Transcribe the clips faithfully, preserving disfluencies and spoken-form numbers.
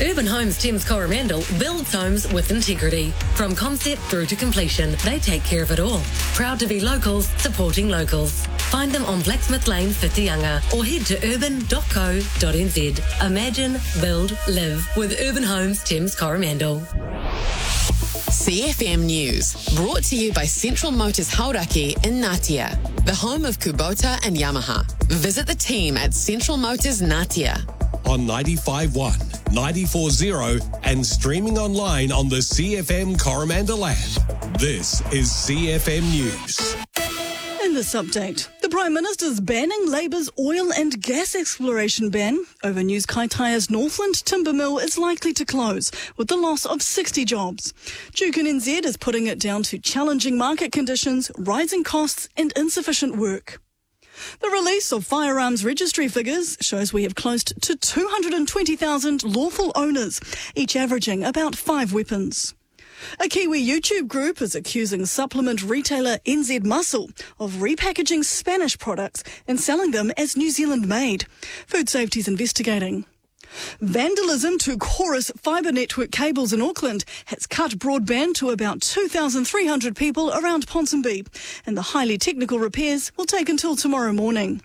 Urban Homes Thames Coromandel builds homes with integrity. From concept through to completion, they take care of it all. Proud to be locals, supporting locals. Find them on Blacksmith Lane, Whitianga, or head to urban dot co dot n z. Imagine, build, live with Urban Homes Thames Coromandel. C F M News, brought to you by Central Motors Hauraki in Ngatea, the home of Kubota and Yamaha. Visit the team at Central Motors Ngatea. On ninety-five point one, ninety-four point zero and streaming online on the C F M Coromandel app. This is C F M News. In this update, the Prime Minister's banning Labour's oil and gas exploration ban over News Kaitaia's Northland timber mill is likely to close, with the loss of sixty jobs. Jukin N Z is putting it down to challenging market conditions, rising costs and insufficient work. The release of firearms registry figures shows we have close to two hundred twenty thousand lawful owners, each averaging about five weapons. A Kiwi YouTube group is accusing supplement retailer N Z Muscle of repackaging Spanish products and selling them as New Zealand-made. Food Safety is investigating. Vandalism to Chorus fibre network cables in Auckland has cut broadband to about two thousand three hundred people around Ponsonby, and the highly technical repairs will take until tomorrow morning.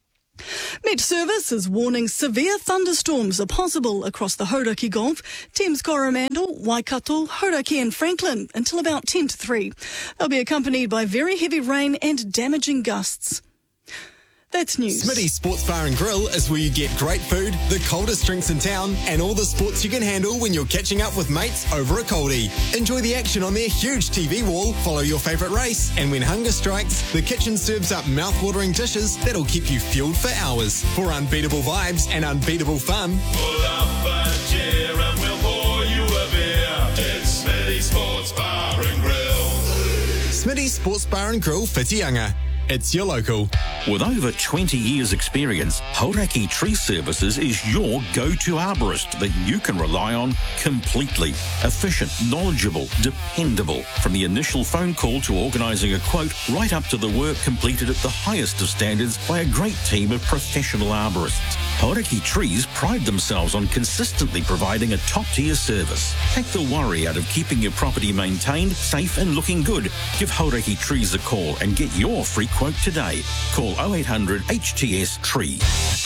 Met Service is warning severe thunderstorms are possible across the Hauraki Gulf, Thames Coromandel, Waikato, Hauraki and Franklin until about ten to three. They'll be accompanied by very heavy rain and damaging gusts. That's news. Smitty's Sports Bar and Grill is where you get great food, the coldest drinks in town, and all the sports you can handle when you're catching up with mates over a coldie. Enjoy the action on their huge T V wall, follow your favourite race, and when hunger strikes, the kitchen serves up mouth-watering dishes that'll keep you fueled for hours. For unbeatable vibes and unbeatable fun, pull up a chair and we'll pour you a beer. It's Smitty's Sports Bar and Grill. Smitty's Sports Bar and Grill, Whitianga. It's your local. With over twenty years experience, Hauraki Tree Services is your go-to arborist that you can rely on completely. Efficient, knowledgeable, dependable. From the initial phone call to organising a quote, right up to the work completed at the highest of standards by a great team of professional arborists. Hauraki Trees pride themselves on consistently providing a top-tier service. Take the worry out of keeping your property maintained, safe and looking good. Give Hauraki Trees a call and get your free quote today. Call oh eight hundred H T S Tree.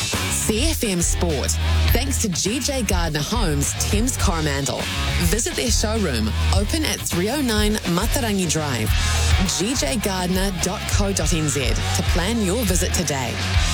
C F M Sport, thanks to G J Gardner Homes, Thames Coromandel. Visit their showroom, open at three oh nine Matarangi Drive. g j gardner dot co dot n z to plan your visit today.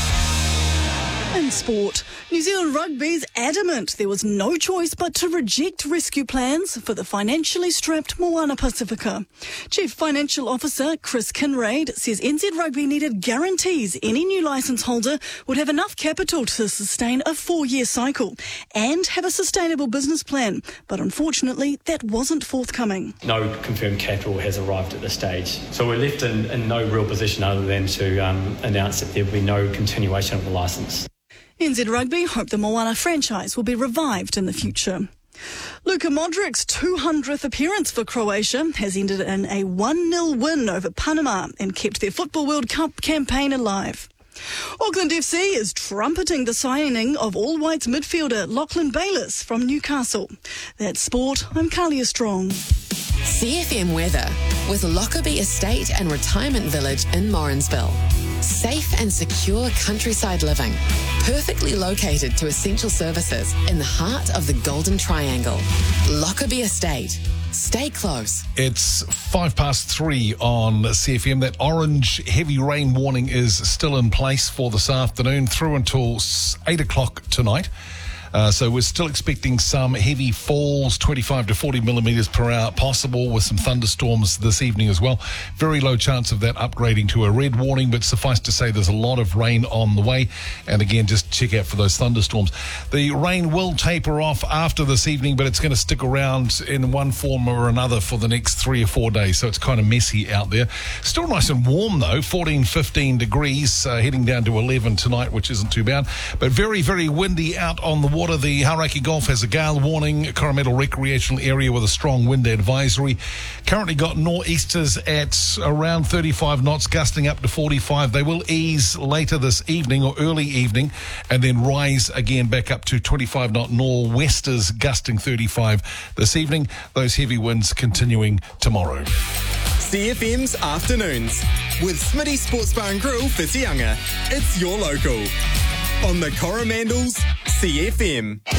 In sport, New Zealand Rugby's adamant there was no choice but to reject rescue plans for the financially strapped Moana Pacifica. Chief Financial Officer Chris Kinraid says N Z Rugby needed guarantees any new licence holder would have enough capital to sustain a four-year cycle and have a sustainable business plan. But unfortunately, that wasn't forthcoming. No confirmed capital has arrived at this stage. So we're left in, in no real position other than to um, announce that there will be no continuation of the licence. N Z Rugby hope the Moana franchise will be revived in the future. Luka Modric's two hundredth appearance for Croatia has ended in a one nil win over Panama and kept their Football World Cup campaign alive. Auckland F C is trumpeting the signing of All Whites midfielder Lachlan Bayliss from Newcastle. That's sport. I'm Kalia Strong. C F M weather with Lockerbie Estate and Retirement Village in Morrinsville. Safe and secure countryside living, perfectly located to essential services in the heart of the Golden Triangle. Lockerbie Estate. Stay close. It's five past three on C F M. That orange heavy rain warning is still in place for this afternoon through until eight o'clock tonight. Uh, so we're still expecting some heavy falls, twenty-five to forty millimetres per hour possible, with some thunderstorms this evening as well. Very low chance of that upgrading to a red warning, but suffice to say there's a lot of rain on the way. And again, just check out for those thunderstorms. The rain will taper off after this evening, but it's going to stick around in one form or another for the next three or four days. So it's kind of messy out there. Still nice and warm though, fourteen, fifteen degrees, uh, heading down to eleven tonight, which isn't too bad. But very, very windy out on the water. The Hauraki Gulf has a gale warning. Coromandel recreational area with a strong wind advisory. Currently got nor'easters at around thirty-five knots, gusting up to forty-five. They will ease later this evening or early evening and then rise again back up to twenty-five knot nor'westers, gusting thirty-five this evening. Those heavy winds continuing tomorrow. C F M's Afternoons with Smitty Sports Bar and Grill, Whitianga. It's your local. On the Coromandel's C F M.